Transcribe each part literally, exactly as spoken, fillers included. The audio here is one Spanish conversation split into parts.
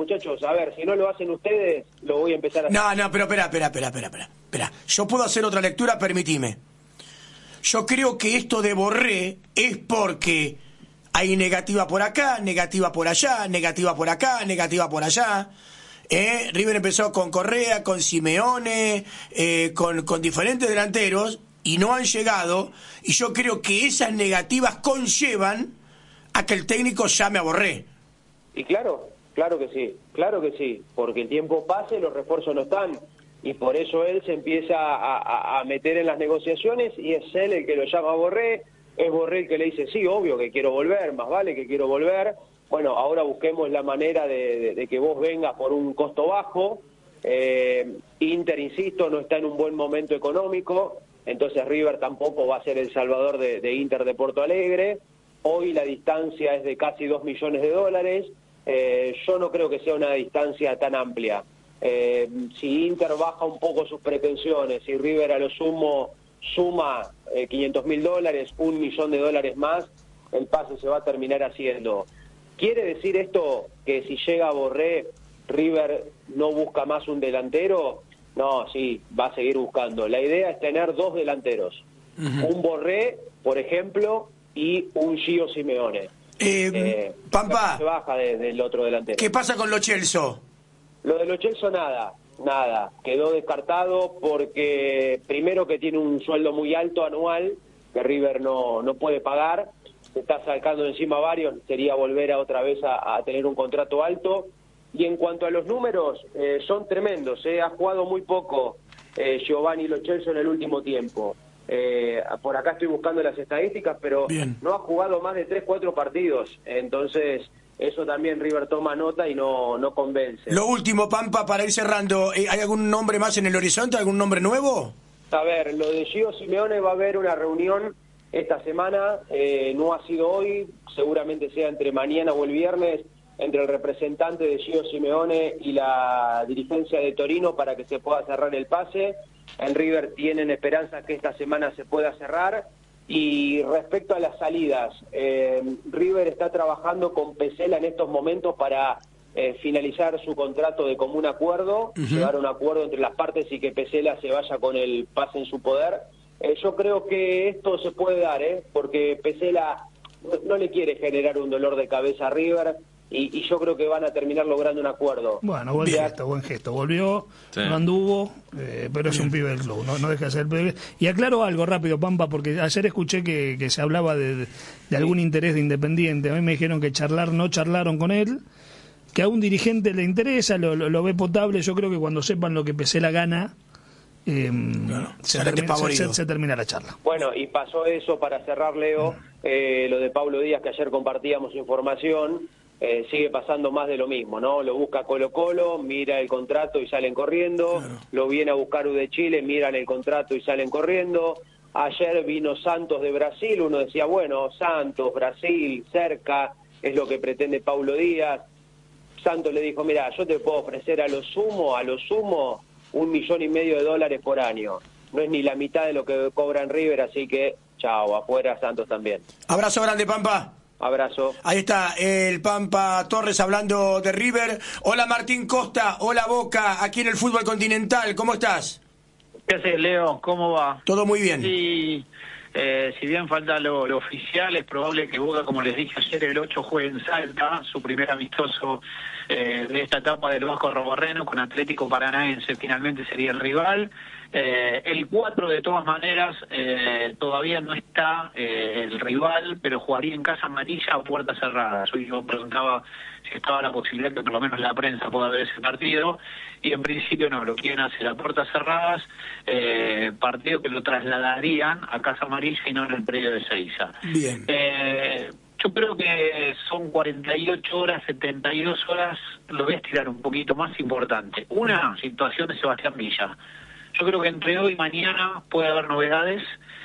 muchachos, a ver, si no lo hacen ustedes, lo voy a empezar a hacer. No, no, pero espera, espera, espera, espera, espera, espera. Yo puedo hacer otra lectura, permitime. Yo creo que esto de Borré es porque hay negativa por acá, negativa por allá, negativa por acá, negativa por allá. Eh, River empezó con Correa, con Simeone, eh, con, con diferentes delanteros y no han llegado, y yo creo que esas negativas conllevan a que el técnico llame a Borré. Y claro, claro que sí, claro que sí, porque el tiempo pasa y los refuerzos no están, y por eso él se empieza a, a, a meter en las negociaciones, y es él el que lo llama a Borré, es Borré el que le dice, sí, obvio que quiero volver, más vale que quiero volver. Bueno, ahora busquemos la manera de, de, de que vos vengas por un costo bajo. eh, Inter, insisto, no está en un buen momento económico, entonces River tampoco va a ser el salvador de, de Inter de Porto Alegre. Hoy la distancia es de casi dos millones de dólares, eh, yo no creo que sea una distancia tan amplia. Eh, si Inter baja un poco sus pretensiones y River a lo sumo suma eh, quinientos mil dólares, un millón de dólares más, el pase se va a terminar haciendo. ¿Quiere decir esto que si llega a Borré, River no busca más un delantero? No, sí, va a seguir buscando. La idea es tener dos delanteros. Uh-huh. Un Borré, por ejemplo, y un Gio Simeone. Eh, eh, Pampa, se baja de, del otro delantero. ¿Qué pasa con Lo Celso? Lo de Lo Celso nada, nada. Quedó descartado porque primero que tiene un sueldo muy alto anual, que River no, no puede pagar. Se está sacando encima varios, sería volver a otra vez a, a tener un contrato alto. Y en cuanto a los números, eh, son tremendos, eh. ha jugado muy poco eh, Giovanni Lo Celso en el último tiempo. Eh, por acá estoy buscando las estadísticas, pero Bien. no ha jugado más de tres, cuatro partidos. Entonces, eso también River toma nota y no, no convence. Lo último, Pampa, para ir cerrando, ¿hay algún nombre más en el horizonte, algún nombre nuevo? A ver, lo de Gio Simeone va a haber una reunión esta semana, eh, no ha sido hoy, seguramente sea entre mañana o el viernes, entre el representante de Gio Simeone y la dirigencia de Torino para que se pueda cerrar el pase. En River tienen esperanza que esta semana se pueda cerrar. Y respecto a las salidas, eh, River está trabajando con Pesela en estos momentos para eh, finalizar su contrato de común acuerdo, uh-huh. llegar a un acuerdo entre las partes y que Pesela se vaya con el pase en su poder. Eh, yo creo que esto se puede dar, ¿eh? porque Pesela no, no le quiere generar un dolor de cabeza a River y, y yo creo que van a terminar logrando un acuerdo. Bueno, buen Bien. gesto, buen gesto. Volvió, sí. no anduvo, eh, pero es Bien. un pibe del club, no, no deja de ser pibe. Y aclaro algo rápido, Pampa, porque ayer escuché que, que se hablaba de, de, de algún interés de Independiente. A mí me dijeron que charlar, no charlaron con él, que a un dirigente le interesa, lo, lo, lo ve potable. Yo creo que cuando sepan lo que Pesela gana, Eh, claro, se, termina, se, se, se termina la charla. Bueno, y pasó eso para cerrar, Leo, eh, lo de Pablo Díaz, que ayer compartíamos información, eh, sigue pasando más de lo mismo, ¿no? Lo busca Colo Colo, mira el contrato y salen corriendo, claro. lo viene a buscar U de Chile, miran el contrato y salen corriendo. Ayer vino Santos de Brasil, uno decía, bueno, Santos, Brasil, cerca, es lo que pretende Pablo Díaz. Santos le dijo, mira, yo te puedo ofrecer a lo sumo, a lo sumo, un millón y medio de dólares por año. No es ni la mitad de lo que cobra en River, así que chao, afuera Santos también. Abrazo grande, Pampa. Abrazo. Ahí está el Pampa Torres hablando de River. Hola Martín Costa, hola Boca, aquí en el fútbol continental, ¿cómo estás? ¿Qué haces, Leo? ¿Cómo va? Todo muy bien. Sí, eh, si bien falta lo, lo oficial, es probable que Boca, como les dije ayer, el ocho juegue en Salta, su primer amistoso Eh, de esta etapa del Vasco Roborreno con Atlético Paranaense, finalmente sería el rival. Eh, el cuatro, de todas maneras, eh, todavía no está eh, el rival, pero jugaría en Casa Amarilla a puertas cerradas. Hoy yo preguntaba si estaba la posibilidad que por lo menos la prensa pueda ver ese partido, y en principio no, lo quieren hacer a puertas cerradas, eh, partido que lo trasladarían a Casa Amarilla y no en el predio de Seiza. Bien. Eh, Yo creo que son cuarenta y ocho horas, setenta y dos horas, lo voy a estirar un poquito más importante. Una, situación de Sebastián Villa. Yo creo que entre hoy y mañana puede haber novedades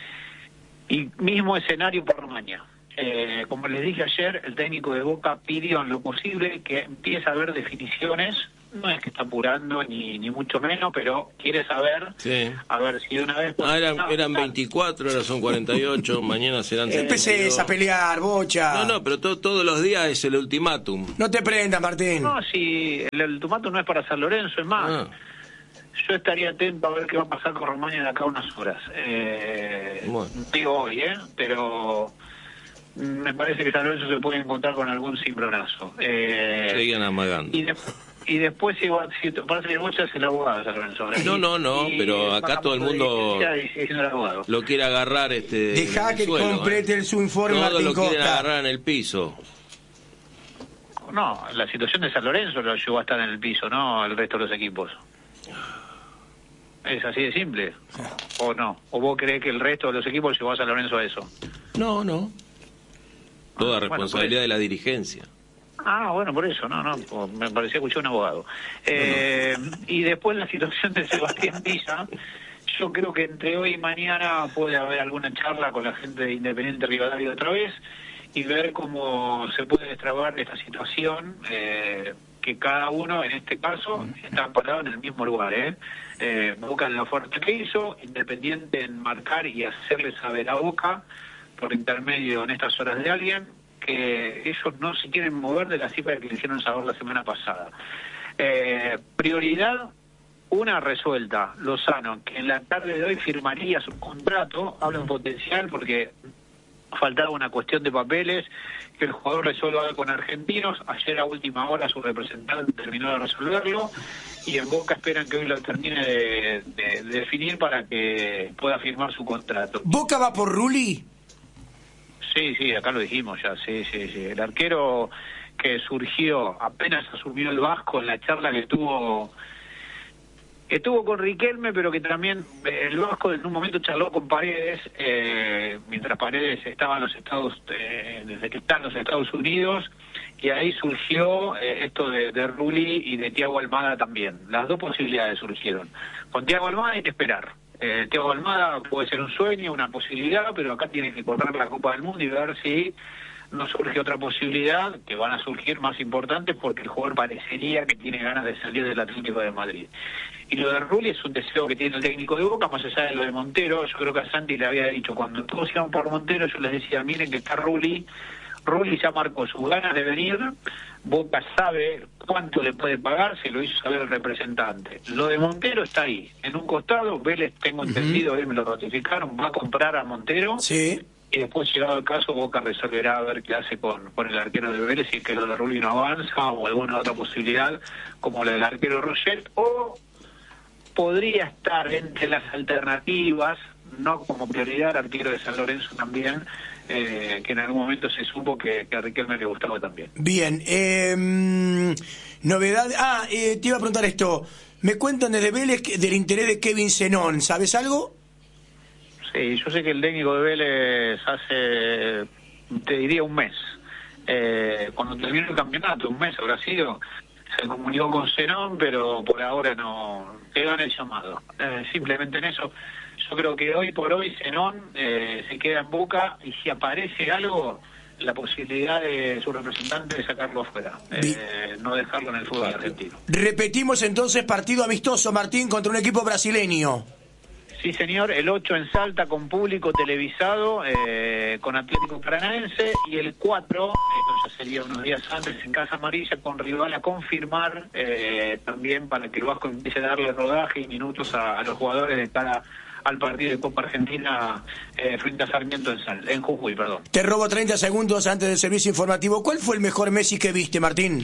y mismo escenario por mañana. Eh, como les dije ayer, el técnico de Boca pidió en lo posible que empiece a haber definiciones no es que está apurando ni ni mucho menos, pero quiere saber, sí. a ver si de una vez... Ah, eran, eran veinticuatro, ahora son cuarenta y ocho, mañana serán... Empecés a pelear, Bocha. No, no, pero to, todos los días es el ultimátum. No te prendas, Martín. No, si el ultimátum no es para San Lorenzo, es más... Ah. Yo estaría atento a ver qué va a pasar con Romaña de acá a unas horas. Eh, bueno. Digo hoy, ¿eh? Pero me parece que San Lorenzo se puede encontrar con algún cimbronazo. Eh, Seguían amagando. Y, de, y después, si, si parece que Bocha es el abogado de San Lorenzo. No, no, no, y, pero acá todo el mundo el lo quiere agarrar. este Deja que suelo, complete ¿eh? su informe. Todo Martín lo Costa. quieren agarrar en el piso. No, la situación de San Lorenzo lo llevó a estar en el piso, no el resto de los equipos. ¿Es así de simple? ¿O no? ¿O vos creés que el resto de los equipos llevó a San Lorenzo a eso? No, no. Toda ah, responsabilidad bueno, de la dirigencia. Ah, bueno, por eso, no, no. Me parecía escuchar un abogado. Eh, no, no. Y después la situación de Sebastián Villa. Yo creo que entre hoy y mañana puede haber alguna charla con la gente de Independiente Rivadavia otra vez y ver cómo se puede destrabar esta situación. Eh, que cada uno, en este caso, está parado en el mismo lugar, ¿eh? Eh, Boca en la oferta que hizo, Independiente en marcar y hacerle saber a Boca, por intermedio en estas horas de alguien, que ellos no se quieren mover de la cifra que le hicieron saber la semana pasada. Eh, prioridad, una resuelta, Lozano, que en la tarde de hoy firmaría su contrato, habla en potencial porque faltaba una cuestión de papeles, que el jugador resuelva con Argentinos. Ayer a última hora su representante terminó de resolverlo y en Boca esperan que hoy lo termine de, de, de definir para que pueda firmar su contrato. ¿Boca va por Rulli? Sí, sí, acá lo dijimos ya, sí, sí, sí. El arquero que surgió, apenas asumió el Vasco en la charla que tuvo... Estuvo con Riquelme, pero que también el Vasco en un momento charló con Paredes, eh, mientras Paredes estaba en los Estados, eh, desde que está en los Estados Unidos, y ahí surgió eh, esto de, de Rulli y de Thiago Almada también. Las dos posibilidades surgieron. Con Thiago Almada hay que esperar. Eh, Thiago Almada puede ser un sueño, una posibilidad, pero acá tiene que correr la Copa del Mundo y ver si no surge otra posibilidad, que van a surgir más importantes porque el jugador parecería que tiene ganas de salir del Atlético de Madrid. Y lo de Rulli es un deseo que tiene el técnico de Boca, más allá de lo de Montero. Yo creo que a Santi le había dicho, cuando todos iban por Montero, yo les decía, miren que está Rulli, Rulli ya marcó sus ganas de venir, Boca sabe cuánto le puede pagar, se lo hizo saber el representante. Lo de Montero está ahí, en un costado, Vélez, tengo entendido, uh-huh. me lo ratificaron, va a comprar a Montero. Sí. Y después, llegado el caso, Boca resolverá a ver qué hace con, con el arquero de Vélez, si es que lo de Rulli no avanza o alguna otra posibilidad, como la del arquero Roget, o podría estar entre las alternativas, no como prioridad, el arquero de San Lorenzo también, eh, que en algún momento se supo que, que a Riquelme le gustaba también. Bien, eh, novedad, ah, eh, te iba a preguntar esto, me cuentan desde Vélez que, del interés de Kevin Zenón, ¿sabes algo? Sí, yo sé que el técnico de Vélez hace, te diría, un mes, eh, cuando terminó el campeonato, un mes habrá sido, se comunicó con Zenón, pero por ahora no quedó en el llamado. Eh, simplemente en eso, yo creo que hoy por hoy Zenón eh, se queda en Boca y si aparece algo, la posibilidad de su representante de sacarlo afuera, eh, no dejarlo en el fútbol argentino. Repetimos entonces, partido amistoso, Martín, contra un equipo brasileño. Sí, señor, el ocho en Salta con público televisado, eh, con Atlético Paranaense, y el cuatro, esto ya sería unos días antes, en Casa Amarilla, con rival a confirmar, eh, también para que el Vasco empiece a darle rodaje y minutos a, a los jugadores de cara al partido de Copa Argentina eh, frente a Sarmiento en, Sal, en Jujuy, perdón. Te robo treinta segundos antes del servicio informativo. ¿Cuál fue el mejor Messi que viste, Martín?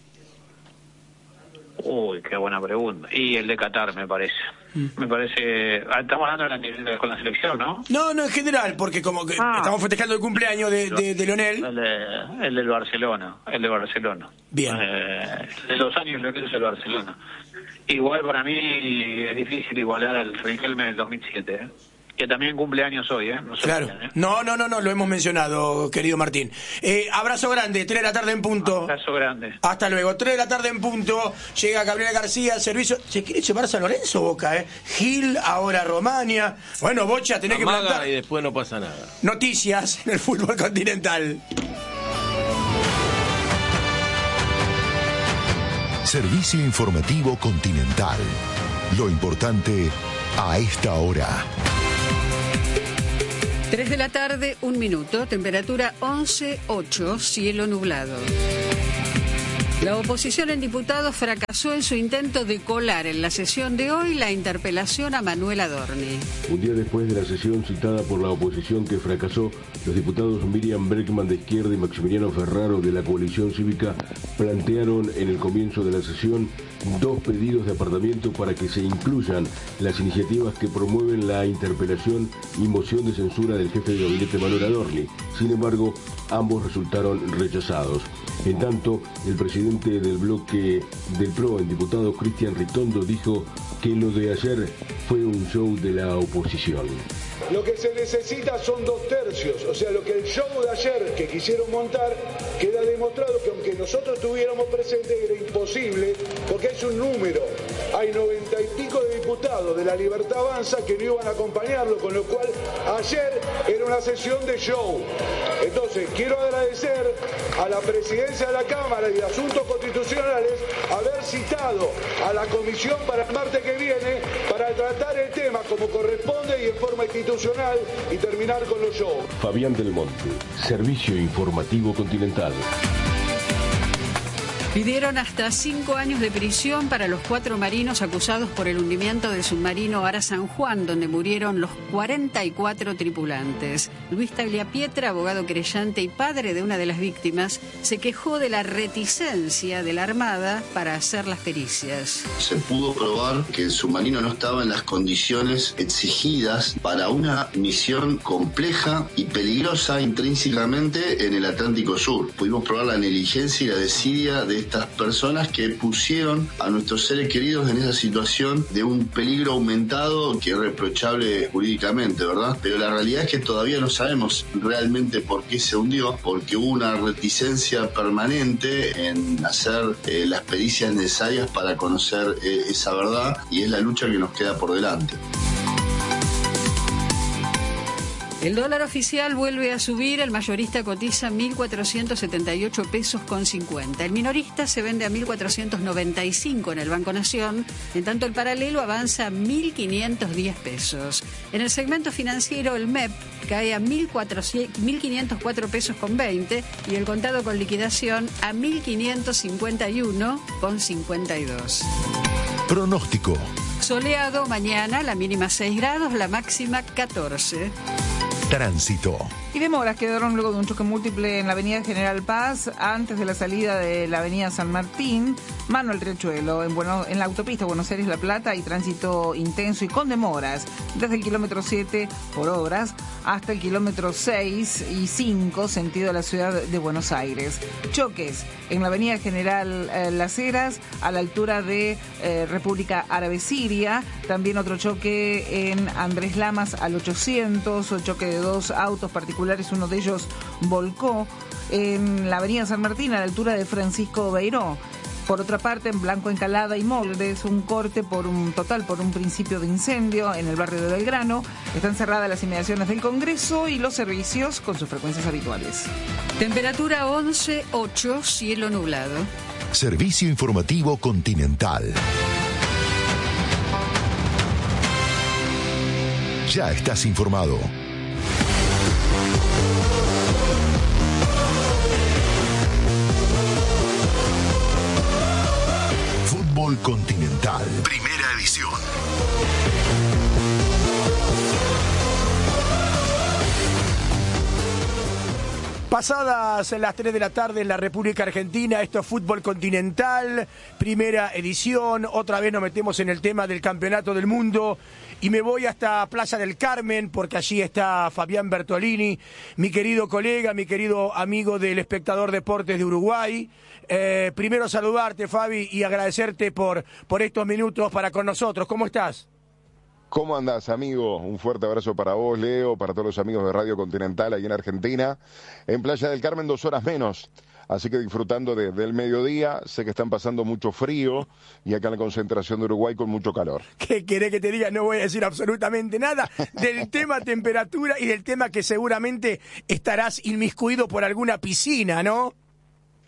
Uy, qué buena pregunta. Y el de Qatar, me parece. Mm. Me parece... Estamos hablando de la, con la selección, ¿no? No, no, en general, porque como que ah. estamos festejando el cumpleaños de, de, de Lionel. El, de, el del Barcelona, el de Barcelona. Bien. Eh, de los años lo que es el Barcelona. Igual para mí es difícil igualar al Riquelme del dos mil siete, ¿eh? Que también cumple años hoy, ¿eh? No claro. Bien, ¿eh? No, no, no, no, lo hemos mencionado, querido Martín. Eh, abrazo grande, tres de la tarde en punto. Abrazo grande. Hasta luego, tres de la tarde en punto. Llega Gabriel García, al servicio. Se quiere llevar San Lorenzo, Boca, ¿eh? Gil, ahora Romania. Bueno, Bocha, tenés Amaga que plantar. Y después no pasa nada. Noticias en el fútbol continental. Servicio informativo Continental. Lo importante a esta hora. tres de la tarde, un minuto, temperatura once ocho, cielo nublado. La oposición en diputados fracasó en su intento de colar en la sesión de hoy la interpelación a Manuel Adorni. Un día después de la sesión citada por la oposición que fracasó, los diputados Miriam Bregman de Izquierda y Maximiliano Ferraro de la Coalición Cívica plantearon en el comienzo de la sesión dos pedidos de apartamiento para que se incluyan las iniciativas que promueven la interpelación y moción de censura del jefe de gabinete Manuel Adorni. Sin embargo, ambos resultaron rechazados. En tanto, el presidente del bloque del P R O en diputados, Cristian Ritondo, dijo que lo de ayer fue un show de la oposición. Lo que se necesita son dos tercios, o sea, lo que el show de ayer que quisieron montar, queda demostrado que aunque nosotros estuviéramos presentes era imposible, porque es un número. Hay noventa y pico de diputados de La Libertad Avanza que no iban a acompañarlo, con lo cual ayer era una sesión de show. Entonces, quiero agradecer a la presidencia de la Cámara y de Asuntos Constitucionales haber citado a la comisión para el martes que viene para tratar el tema como corresponde y en forma institucional y terminar con los shows. Fabián del Monte, Servicio Informativo Continental. Pidieron hasta cinco años de prisión para los cuatro marinos acusados por el hundimiento del submarino Ara San Juan, donde murieron los cuarenta y cuatro tripulantes. Luis Tagliapietra, abogado querellante y padre de una de las víctimas, se quejó de la reticencia de la Armada para hacer las pericias. Se pudo probar que el submarino no estaba en las condiciones exigidas para una misión compleja y peligrosa intrínsecamente en el Atlántico Sur. Pudimos probar la negligencia y la desidia de estas personas que pusieron a nuestros seres queridos en esa situación de un peligro aumentado que es reprochable jurídicamente, ¿verdad? Pero la realidad es que todavía no sabemos realmente por qué se hundió, porque hubo una reticencia permanente en hacer eh, las pericias necesarias para conocer eh, esa verdad, y es la lucha que nos queda por delante. El dólar oficial vuelve a subir, el mayorista cotiza mil cuatrocientos setenta y ocho pesos con cincuenta. El minorista se vende a mil cuatrocientos noventa y cinco en el Banco Nación, en tanto el paralelo avanza a mil quinientos diez pesos. En el segmento financiero, el M E P cae a mil quinientos cuatro pesos con veinte y el contado con liquidación a mil quinientos cincuenta y uno con cincuenta y dos. Pronóstico. Soleado mañana, la mínima seis grados, la máxima catorce. Tránsito. Y demoras quedaron luego de un choque múltiple en la avenida General Paz, antes de la salida de la avenida San Martín, mano al Riachuelo. En, bueno, en la autopista Buenos Aires-La Plata hay tránsito intenso y con demoras, desde el kilómetro siete por obras hasta el kilómetro seis y cinco, sentido a la ciudad de Buenos Aires. Choques en la avenida General eh, Las Heras, a la altura de eh, República Árabe Siria. También otro choque en Andrés Lamas al ochocientos, choque de dos autos particulares, uno de ellos volcó en la avenida San Martín a la altura de Francisco Beiró. Por otra parte, en Blanco Encalada y Moldes, un corte por un total por un principio de incendio en el barrio de Belgrano. Están cerradas las inmediaciones del Congreso y los servicios con sus frecuencias habituales. Temperatura once ocho, cielo nublado. Servicio Informativo Continental. Ya estás informado. Fútbol Continental. Primera edición. Pasadas las tres de la tarde en la República Argentina, esto es Fútbol Continental, primera edición. Otra vez nos metemos en el tema del Campeonato del Mundo y me voy hasta Playa del Carmen porque allí está Fabián Bertolini, mi querido colega, mi querido amigo del Espectador Deportes de Uruguay. Eh, primero saludarte, Fabi, y agradecerte por, por estos minutos para con nosotros. ¿Cómo estás? ¿Cómo andás, amigo? Un fuerte abrazo para vos, Leo, para todos los amigos de Radio Continental ahí en Argentina. En Playa del Carmen, dos horas menos, así que disfrutando de, del mediodía. Sé que están pasando mucho frío y acá en la concentración de Uruguay con mucho calor. ¿Qué querés que te diga? No voy a decir absolutamente nada del tema temperatura y del tema que seguramente estarás inmiscuido por alguna piscina, ¿no?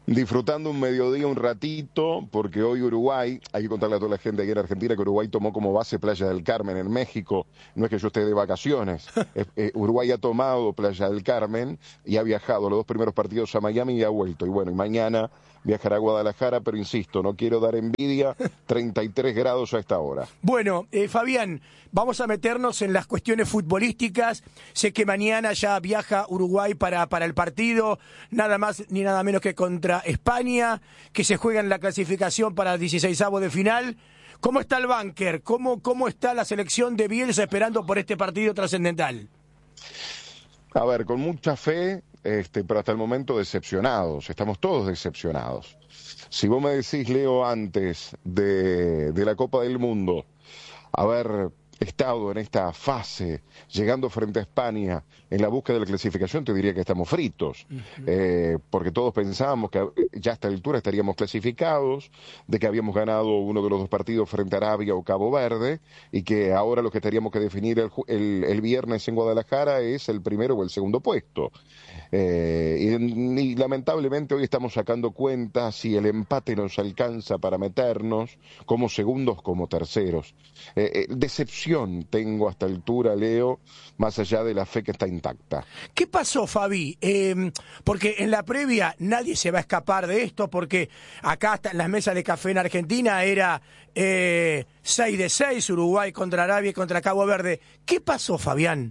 Disfrutando un mediodía un ratito, porque hoy Uruguay, hay que contarle a toda la gente aquí en Argentina que Uruguay tomó como base Playa del Carmen en México. No es que yo esté de vacaciones. eh, eh, Uruguay ha tomado Playa del Carmen y ha viajado los dos primeros partidos a Miami y ha vuelto. Y bueno, y mañana viajará a Guadalajara, pero insisto, no quiero dar envidia, treinta y tres grados a esta hora. Bueno, eh, Fabián, vamos a meternos en las cuestiones futbolísticas. Sé que mañana ya viaja Uruguay para, para el partido, nada más ni nada menos que contra España, que se juega en la clasificación para el dieciseisavo de final. ¿Cómo está el búnker? ¿Cómo, ¿Cómo está la selección de Bielsa esperando por este partido trascendental? A ver, con mucha fe, este, pero hasta el momento decepcionados. Estamos todos decepcionados. Si vos me decís, Leo, antes de, de la Copa del Mundo, haber estado en esta fase, llegando frente a España en la búsqueda de la clasificación, te diría que estamos fritos, uh-huh. eh, porque todos pensábamos que ya a esta altura estaríamos clasificados, de que habíamos ganado uno de los dos partidos frente a Arabia o Cabo Verde, y que ahora lo que estaríamos que definir el, el, el viernes en Guadalajara es el primero o el segundo puesto. Eh, y, y lamentablemente hoy estamos sacando cuentas si el empate nos alcanza para meternos como segundos, como terceros. Eh, eh, decepción tengo hasta altura, Leo, más allá de la fe que está intacta. ¿Qué pasó, Fabi? Eh, porque en la previa nadie se va a escapar de esto, porque acá hasta en las mesas de café en Argentina era eh, seis de seis, Uruguay contra Arabia y contra Cabo Verde. ¿Qué pasó, Fabián?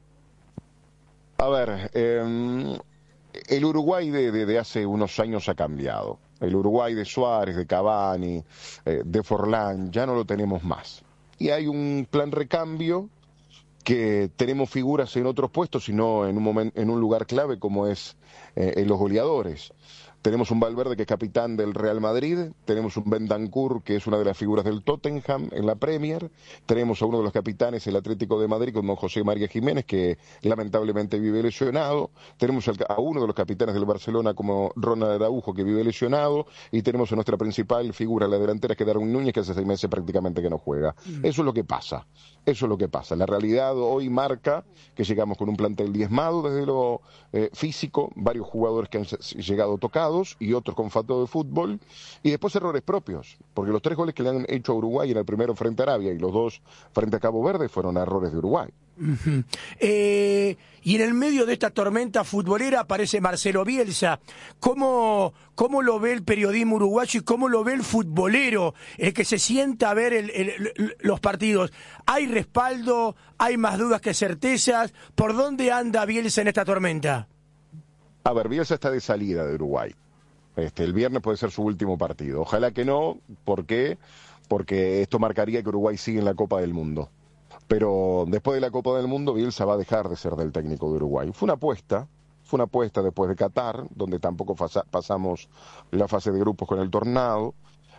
A ver, eh, el Uruguay de, de, de hace unos años ha cambiado. El Uruguay de Suárez, de Cavani, eh, de Forlán, ya no lo tenemos más. Y hay un plan recambio que tenemos figuras en otros puestos, sino en un momento, en un lugar clave como es eh, en los goleadores. Tenemos un Valverde que es capitán del Real Madrid, tenemos un Bentancur que es una de las figuras del Tottenham en la Premier, tenemos a uno de los capitanes del Atlético de Madrid como José María Jiménez, que lamentablemente vive lesionado, tenemos a uno de los capitanes del Barcelona como Ronald Araujo, que vive lesionado, y tenemos a nuestra principal figura en la delantera, que es Darwin Núñez, que hace seis meses prácticamente que no juega. Mm. Eso es lo que pasa, eso es lo que pasa. La realidad hoy marca que llegamos con un plantel diezmado desde lo eh, físico, varios jugadores que han llegado tocados, y otros con falta de fútbol, y después errores propios, porque los tres goles que le han hecho a Uruguay en el primero frente a Arabia y los dos frente a Cabo Verde fueron errores de Uruguay. Uh-huh. eh, y en el medio de esta tormenta futbolera aparece Marcelo Bielsa. ¿Cómo, cómo lo ve el periodismo uruguayo y cómo lo ve el futbolero, el que se sienta a ver el, el, el, los partidos? ¿Hay respaldo? ¿Hay más dudas que certezas? ¿Por dónde anda Bielsa en esta tormenta? A ver, Bielsa está de salida de Uruguay. Este, el viernes puede ser su último partido. Ojalá que no. ¿Por qué? Porque esto marcaría que Uruguay sigue en la Copa del Mundo. Pero después de la Copa del Mundo, Bielsa va a dejar de ser del técnico de Uruguay. Fue una apuesta, fue una apuesta después de Qatar, donde tampoco pasamos la fase de grupos con el Tornado.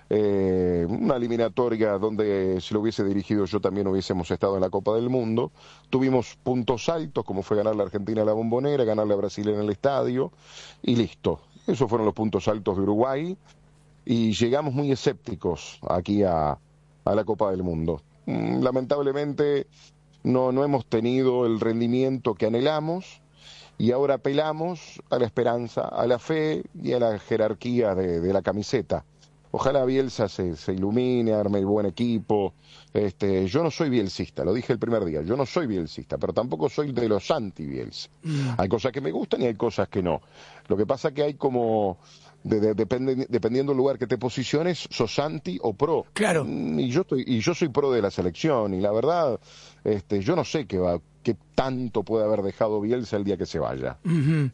Eh, una eliminatoria donde si lo hubiese dirigido yo también hubiésemos estado en la Copa del Mundo. Tuvimos puntos altos, como fue ganar la Argentina a la Bombonera, ganar la Brasil en el estadio, y listo. Esos fueron los puntos altos de Uruguay, y llegamos muy escépticos aquí a, a la Copa del Mundo. Lamentablemente no, no hemos tenido el rendimiento que anhelamos, y ahora apelamos a la esperanza, a la fe y a la jerarquía de, de la camiseta. Ojalá Bielsa se, se ilumine, arme el buen equipo. Este, yo no soy bielsista, lo dije el primer día, yo no soy bielsista, pero tampoco soy de los anti-Bielsa. Mm. Hay cosas que me gustan y hay cosas que no. Lo que pasa es que hay como, de, de, depende, dependiendo del lugar que te posiciones, sos anti o pro. Claro. Y yo, estoy, y yo soy pro de la selección, y la verdad, este, yo no sé qué va, qué tanto puede haber dejado Bielsa el día que se vaya. Uh-huh.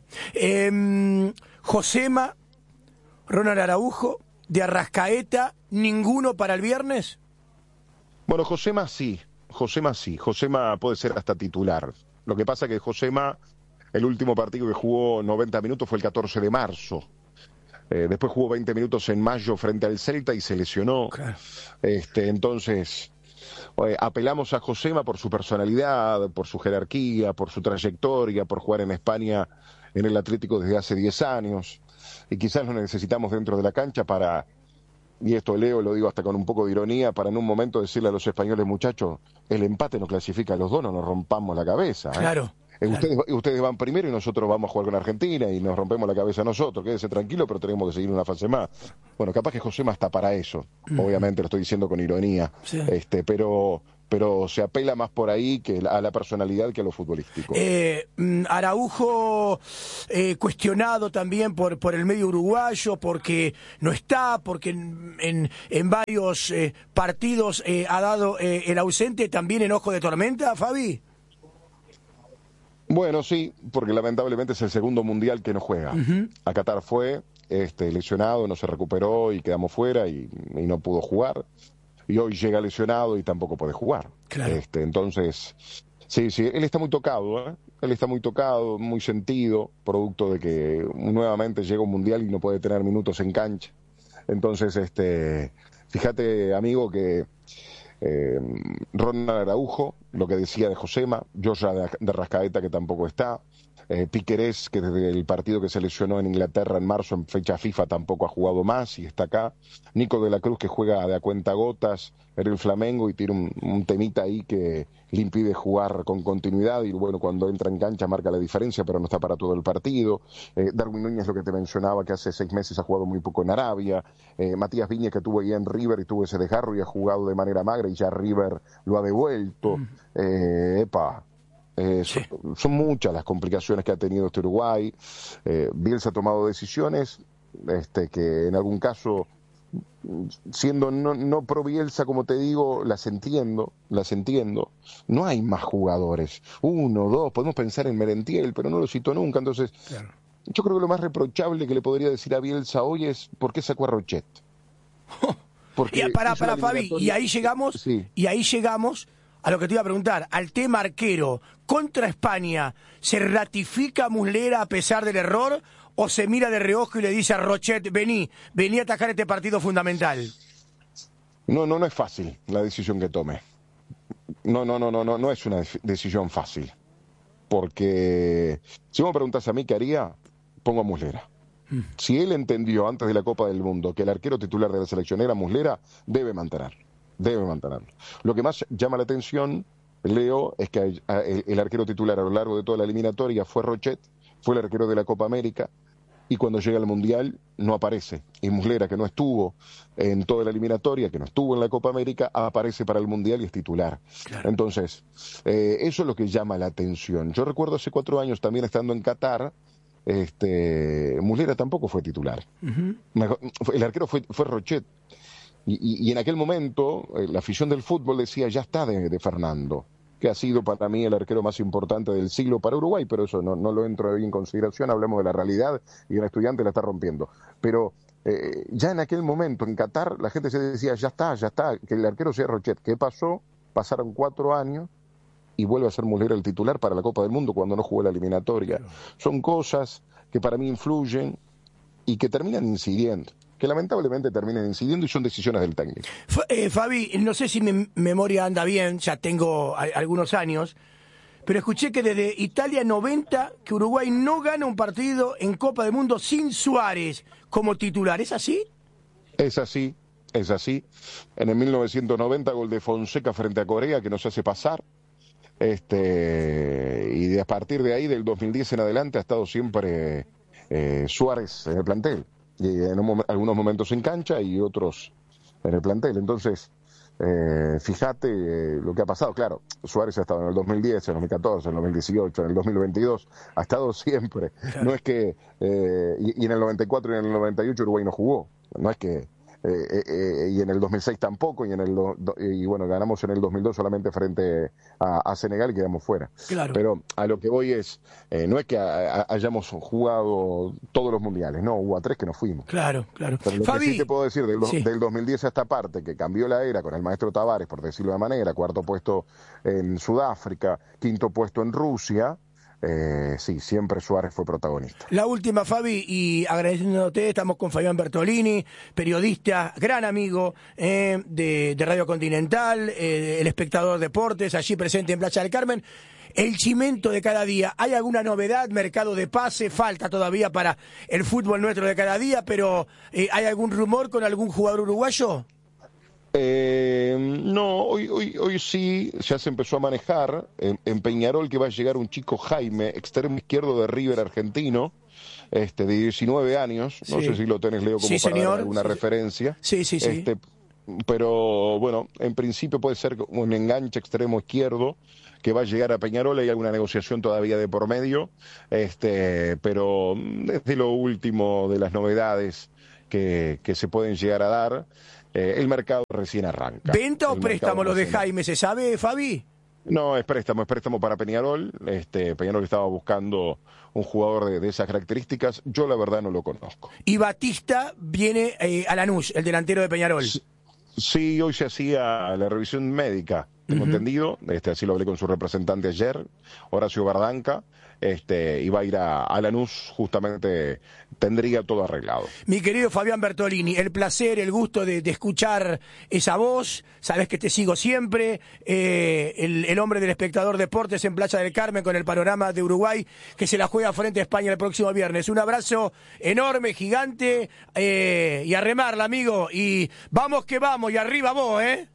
eh, Josema, Ronald Araujo, de Arrascaeta, ¿ninguno para el viernes? Bueno, Josema sí, Josema sí, Josema puede ser hasta titular. Lo que pasa es que Josema, el último partido que jugó noventa minutos fue el catorce de marzo. Eh, después jugó veinte minutos en mayo frente al Celta y se lesionó. Okay. Este, entonces, eh, apelamos a Josema por su personalidad, por su jerarquía, por su trayectoria, por jugar en España en el Atlético desde hace diez años. Y quizás lo necesitamos dentro de la cancha para, y esto Leo lo digo hasta con un poco de ironía, para en un momento decirle a los españoles, muchachos, el empate nos clasifica a los dos, no nos rompamos la cabeza. ¿eh? Claro. Claro. Ustedes, ustedes van primero y nosotros vamos a jugar con Argentina y nos rompemos la cabeza nosotros. Quédese tranquilo, pero tenemos que seguir una fase más. Bueno, capaz que Josema está para eso. Mm. Obviamente lo estoy diciendo con ironía. Sí. Este, pero... pero se apela más por ahí que a la personalidad que a lo futbolístico. Eh, Araujo eh, cuestionado también por, por el medio uruguayo, porque no está, porque en, en, en varios eh, partidos eh, ha dado eh, el ausente, también en ojo de tormenta, Fabi. Bueno, sí, porque lamentablemente es el segundo mundial que no juega. Uh-huh. A Qatar fue este, lesionado, no se recuperó y quedamos fuera y, y no pudo jugar. Y hoy llega lesionado y tampoco puede jugar. Claro. Este, entonces, sí, sí, él está muy tocado, ¿eh? Él está muy tocado, muy sentido, producto de que nuevamente llega un mundial y no puede tener minutos en cancha. Entonces, este, fíjate, amigo, que eh, Ronald Araujo, lo que decía de Josema, Joshua de, de Rascaeta, que tampoco está, Eh, Piquerés, que desde el partido que se lesionó en Inglaterra en marzo en fecha FIFA tampoco ha jugado más y está acá. Nico de la Cruz, que juega de a cuentagotas en el Flamengo y tiene un, un temita ahí que le impide jugar con continuidad y bueno, cuando entra en cancha marca la diferencia, pero no está para todo el partido. eh, Darwin Núñez, lo que te mencionaba, que hace seis meses ha jugado muy poco en Arabia. eh, Matías Viñas, que tuvo ahí en River y tuvo ese desgarro y ha jugado de manera magra y ya River lo ha devuelto. mm. eh, epa Eh, sí. son, son muchas las complicaciones que ha tenido este Uruguay. eh, Bielsa ha tomado decisiones este, que en algún caso, siendo no, no pro Bielsa, como te digo, las entiendo, las entiendo. No hay más jugadores, uno, dos, podemos pensar en Merentiel, pero no lo cito nunca. Entonces, claro. Yo creo que lo más reprochable que le podría decir a Bielsa hoy es ¿por qué sacó a Rochet? Porque para, para Fabi, y ahí llegamos, sí. y ahí llegamos a lo que te iba a preguntar, al tema arquero. Contra España, ¿se ratifica Muslera a pesar del error o se mira de reojo y le dice a Rochet, vení, vení a atajar este partido fundamental? No, no, no es fácil la decisión que tome. No, no, no, no, no, no es una decisión fácil. Porque si vos me preguntás a mí qué haría, pongo a Muslera. Mm. Si él entendió antes de la Copa del Mundo que el arquero titular de la selección era Muslera, debe mantenerlo. Debe mantenerlo. Lo que más llama la atención, Leo, es que el arquero titular a lo largo de toda la eliminatoria fue Rochet, fue el arquero de la Copa América, y cuando llega al Mundial no aparece. Y Muslera, que no estuvo en toda la eliminatoria, que no estuvo en la Copa América, aparece para el Mundial y es titular. Claro. Entonces, eh, eso es lo que llama la atención. Yo recuerdo hace cuatro años, también estando en Qatar, este, Muslera tampoco fue titular. Uh-huh. El arquero fue, fue Rochet. Y, y, y en aquel momento, eh, la afición del fútbol decía, ya está de, de Fernando, que ha sido para mí el arquero más importante del siglo para Uruguay, pero eso no, no lo entro ahí en consideración, hablemos de la realidad, y un estudiante la está rompiendo. Pero eh, ya en aquel momento, en Qatar, la gente se decía, ya está, ya está, que el arquero sea Rochet. ¿Qué pasó? Pasaron cuatro años y vuelve a ser Muslera el titular para la Copa del Mundo cuando no jugó la eliminatoria. Son cosas que para mí influyen y que terminan incidiendo. que lamentablemente terminan incidiendo y son decisiones del técnico. Eh, Fabi, no sé si mi memoria anda bien, ya tengo a, algunos años, pero escuché que desde Italia noventa que Uruguay no gana un partido en Copa del Mundo sin Suárez como titular. ¿Es así? Es así, es así. En el mil novecientos noventa, gol de Fonseca frente a Corea, que nos hace pasar. Este, y de, a partir de ahí, del dos mil diez en adelante, ha estado siempre eh, Suárez en el plantel. Y en un, algunos momentos en cancha y otros en el plantel. Entonces, eh, fíjate eh, lo que ha pasado. Claro, Suárez ha estado en el dos mil diez, en el dos mil catorce, en el dos mil dieciocho, en el dos mil veintidós, ha estado siempre. Claro. No es que, eh, y, y en el noventa y cuatro y en el noventa y ocho Uruguay no jugó. No es que, eh, eh, y en el dos mil seis tampoco, y en el do, y bueno, ganamos en el dos mil dos solamente frente a, a Senegal y quedamos fuera. Claro. Pero a lo que voy es, eh, no es que a, a, hayamos jugado todos los mundiales, no, hubo a tres que nos fuimos. Claro, claro. Pero lo Fabi, que sí te puedo decir, del, sí. del dos mil diez a esta parte, que cambió la era con el maestro Tavares, por decirlo de manera, cuarto puesto en Sudáfrica, quinto puesto en Rusia. Eh, sí, siempre Suárez fue protagonista. La última, Fabi, y agradeciéndote, estamos con Fabián Bertolini, periodista, gran amigo eh, de, de Radio Continental, eh, el Espectador Deportes, allí presente en Playa del Carmen. El Chimento de cada día, ¿hay alguna novedad? Mercado de pase, falta todavía para el fútbol nuestro de cada día, pero eh, ¿hay algún rumor con algún jugador uruguayo? Eh, no, hoy, hoy, hoy sí ya se empezó a manejar en, en Peñarol que va a llegar un chico Jaime, extremo izquierdo de River argentino, este de diecinueve años, no sí. sé si lo tenés, Leo, como sí, para señor. dar alguna sí, referencia. Sí, sí, sí. Este, pero bueno, en principio puede ser un enganche extremo izquierdo que va a llegar a Peñarol. Hay alguna negociación todavía de por medio, este, pero desde lo último de las novedades que, que se pueden llegar a dar, eh, el mercado recién arranca. ¿Venta o el préstamo lo de Jaime? ¿Se sabe, Fabi? No, es préstamo, es préstamo para Peñarol. Este, Peñarol estaba buscando un jugador de, de esas características. Yo la verdad no lo conozco. Y Batista viene eh, a Lanús, el delantero de Peñarol. Sí, sí, hoy se hacía la revisión médica, tengo uh-huh. entendido. Este, así lo hablé con su representante ayer, Horacio Bardanca. Este, iba a ir a, a Lanús, justamente tendría todo arreglado. Mi querido Fabián Bertolini, el placer, el gusto de, de escuchar esa voz, sabes que te sigo siempre, eh, el, el hombre del Espectador Deportes en Playa del Carmen con el panorama de Uruguay, que se la juega frente a España el próximo viernes. Un abrazo enorme, gigante, eh, y a remarla, amigo, y vamos que vamos, y arriba vos, ¿eh?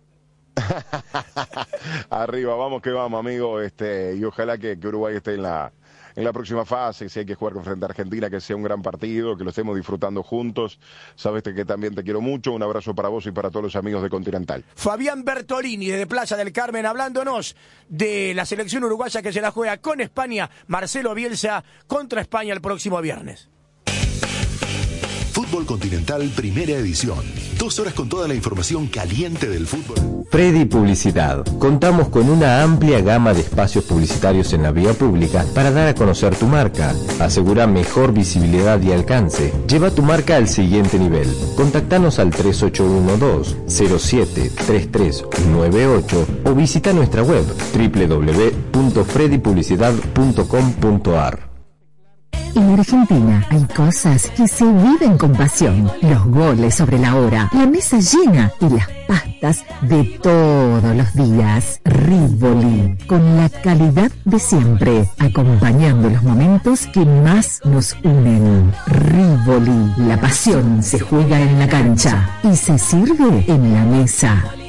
Arriba, vamos que vamos, amigo, este, y ojalá que, que Uruguay esté en la en la próxima fase, si hay que jugar con frente a Argentina, que sea un gran partido, que lo estemos disfrutando juntos. Sabes que también te quiero mucho, un abrazo para vos y para todos los amigos de Continental. Fabián Bertolini, desde Playa del Carmen, hablándonos de la selección uruguaya que se la juega con España, Marcelo Bielsa contra España el próximo viernes. Fútbol Continental, primera edición. Dos horas con toda la información caliente del fútbol. Freddy Publicidad. Contamos con una amplia gama de espacios publicitarios en la vía pública para dar a conocer tu marca. Asegura mejor visibilidad y alcance. Lleva tu marca al siguiente nivel. Contactanos al tres ocho uno dos cero siete tres tres nueve ocho o visita nuestra web doble u doble u doble u punto freddy publicidad punto com punto a r. En Argentina hay cosas que se viven con pasión. Los goles sobre la hora, la mesa llena y las pastas de todos los días. Rivoli, con la calidad de siempre, acompañando los momentos que más nos unen. Rivoli, la pasión se juega en la cancha y se sirve en la mesa.